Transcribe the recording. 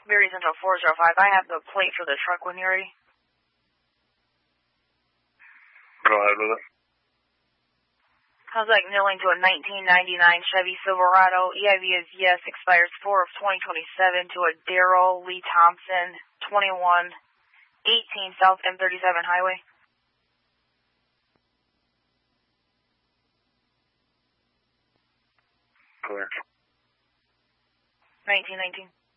Berry Central 405. I have the plate for the truck when you're ready. Go ahead with it. How's like milling to a 1999 Chevy Silverado. EIV is yes, expires 4 of 2027 to a Darrell Lee Thompson, 2118 South M37 Highway. Clear. 1919.